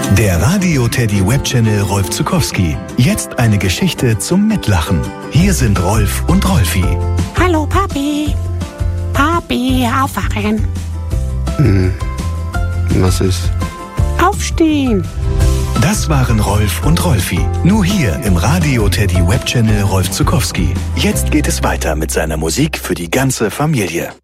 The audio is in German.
Der Radio Teddy Webchannel Rolf Zuckowski. Jetzt eine Geschichte zum Mitlachen. Hier sind Rolf und Rolfi. Hallo Papi. Papi, aufwachen. Was ist? Aufstehen. Das waren Rolf und Rolfi. Nur hier im Radio Teddy Webchannel Rolf Zuckowski. Jetzt geht es weiter mit seiner Musik für die ganze Familie.